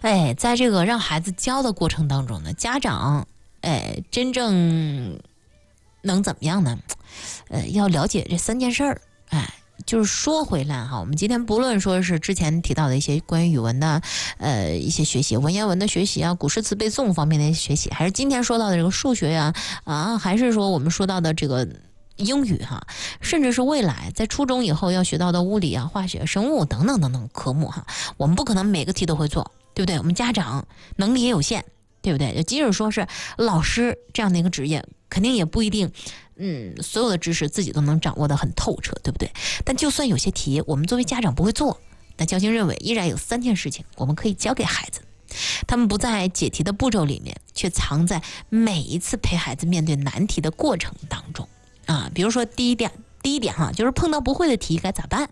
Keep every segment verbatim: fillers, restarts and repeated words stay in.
哎，在这个让孩子教的过程当中呢，家长哎真正能怎么样呢？呃，要了解这三件事儿。哎，就是说回来哈，我们今天不论说是之前提到的一些关于语文的呃一些学习，文言文的学习啊，古诗词背诵方面的一些学习，还是今天说到的这个数学呀 啊, 啊，还是说我们说到的这个英语哈、啊，甚至是未来在初中以后要学到的物理啊、化学、生物等等等等科目哈、啊，我们不可能每个题都会做，对不对？我们家长能力也有限，对不对？即使说是老师这样的一个职业，肯定也不一定。嗯，所有的知识自己都能掌握得很透彻，对不对？但就算有些题我们作为家长不会做，但焦晶认为依然有三件事情我们可以教给孩子，他们不在解题的步骤里面，却藏在每一次陪孩子面对难题的过程当中啊。比如说第一点，第一点哈，就是碰到不会的题该咋办？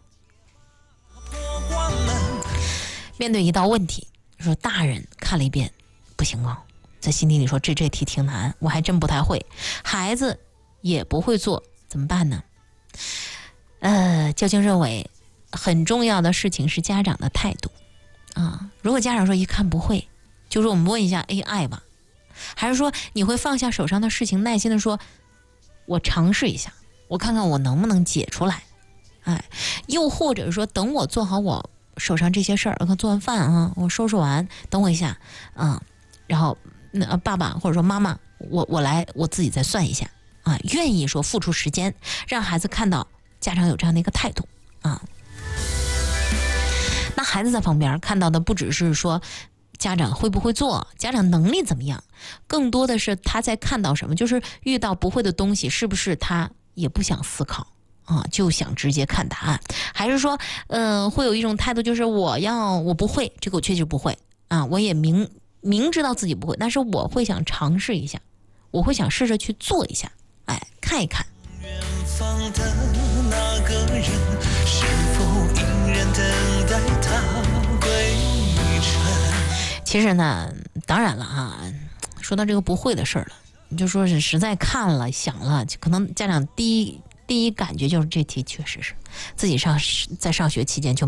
面对一道问题，说大人看了一遍不行啊，在心底里说这这题挺难，我还真不太会，孩子也不会做，怎么办呢？呃，焦晶认为很重要的事情是家长的态度啊。如果家长说一看不会，就说我们问一下 A I 吧，还是说你会放下手上的事情，耐心的说，我尝试一下，我看看我能不能解出来。哎，又或者说等我做好我手上这些事儿，我做完饭啊，我收拾完，等我一下啊，然后那爸爸或者说妈妈，我我来我自己再算一下。啊，愿意说付出时间，让孩子看到家长有这样的一个态度啊。那孩子在旁边看到的不只是说家长会不会做，家长能力怎么样，更多的是他在看到什么，就是遇到不会的东西，是不是他也不想思考啊，就想直接看答案，还是说，嗯、呃，会有一种态度，就是我要我不会，这个我确实不会啊，我也明明知道自己不会，但是我会想尝试一下，我会想试着去做一下。哎，看一看。远方的那个人，是否依然等待他归程？其实呢，当然了哈，说到这个不会的事儿了，你就说是实在看了想了，可能家长第一第一感觉就是这题确实是自己上在上学期间就